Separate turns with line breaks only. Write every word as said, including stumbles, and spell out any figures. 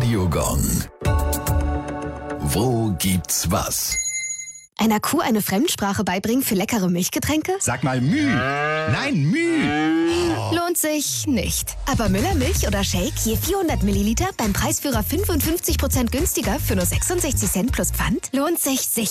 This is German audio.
Radiogong. Wo gibt's was?
Einer Kuh eine Fremdsprache beibringen für leckere Milchgetränke?
Sag mal Müh. Nein, Müh. Oh.
Lohnt sich nicht. Aber Müller Milch oder Shake je vierhundert Milliliter beim Preisführer fünfundfünfzig Prozent günstiger für nur sechsundsechzig Cent plus Pfand? Lohnt sich sicher.